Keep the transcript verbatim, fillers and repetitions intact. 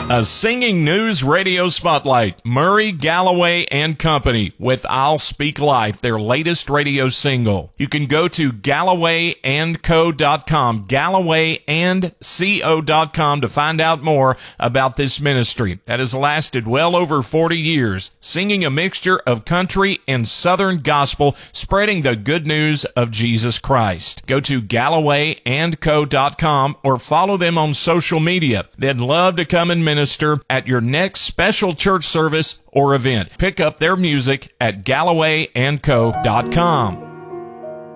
A singing news radio spotlight. Murray, Galloway and Company with I'll Speak Life, their latest radio single. You can go to galloway and co dot com, galloway and co dot com to find out more about this ministry that has lasted well over forty years, singing a mixture of country and southern gospel, spreading the good news of Jesus Christ. Go to galloway and co dot com or follow them on social media. They'd love to come and minister at your next special church service or event. Pick up their music at galloway and co dot com.